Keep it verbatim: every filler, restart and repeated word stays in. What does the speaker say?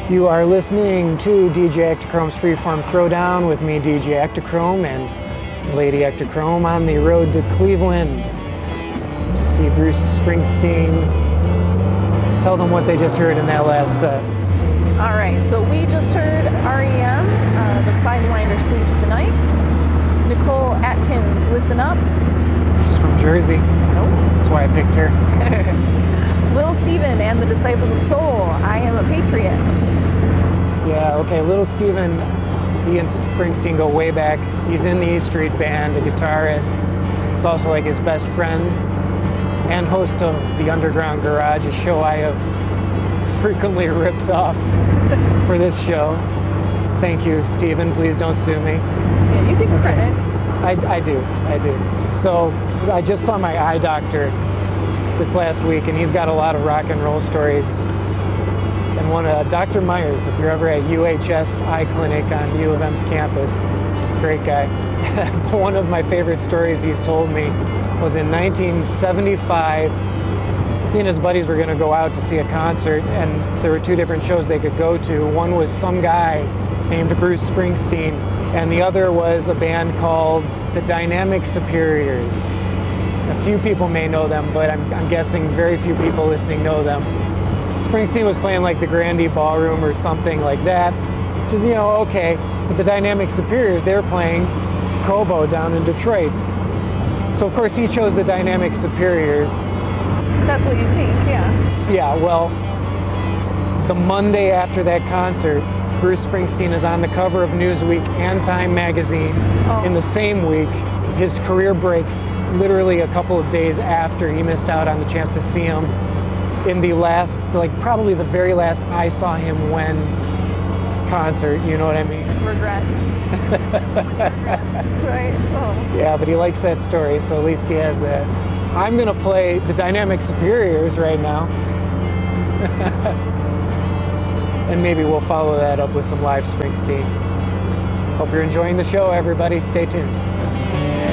You are listening to D J Ektachrome's Freeform Throwdown with me, D J Ektachrome, and Lady Ektachrome on the road to Cleveland to see Bruce Springsteen. Tell them what they just heard in that last set. All right, so we just heard R E M, uh, The Sidewinder Sleeps Tonight. Nicole Atkins, Listen Up. She's from Jersey. Oh. That's why I picked her. Little Steven and the Disciples of Soul, I Am a Patriot. Yeah, okay, Little Steven, he and Springsteen go way back. He's in the E Street Band, a guitarist. He's also like his best friend and host of the Underground Garage, a show I have frequently ripped off for this show. Thank you, Steven. Please don't sue me. Yeah, you get credit. I, I do, I do. So I just saw my eye doctor this last week, and he's got a lot of rock and roll stories. And one, uh, Doctor Myers, if you're ever at U H S Eye Clinic on U of M's campus, great guy. One of my favorite stories he's told me was in nineteen seventy-five. He and his buddies were going to go out to see a concert, and there were two different shows they could go to. One was some guy named Bruce Springsteen, and the other was a band called the Dynamic Superiors. A few people may know them, but I'm, I'm guessing very few people listening know them. Springsteen was playing like the Grandee Ballroom or something like that, which is, you know, okay. But the Dynamic Superiors, they were playing Cobo down in Detroit. So, of course, he chose the Dynamic Superiors. That's what you think, yeah. Yeah, well, the Monday after that concert, Bruce Springsteen is on the cover of Newsweek and Time magazine. Oh. In the same week. His career breaks literally a couple of days after he missed out on the chance to see him in the last, like probably the very last I Saw Him When concert, you know what I mean? Regrets. Regrets, right? Oh. Yeah, but he likes that story, so at least he has that. I'm gonna play the Dynamic Superiors right now. And maybe we'll follow that up with some live Springsteen. Hope you're enjoying the show, everybody. Stay tuned.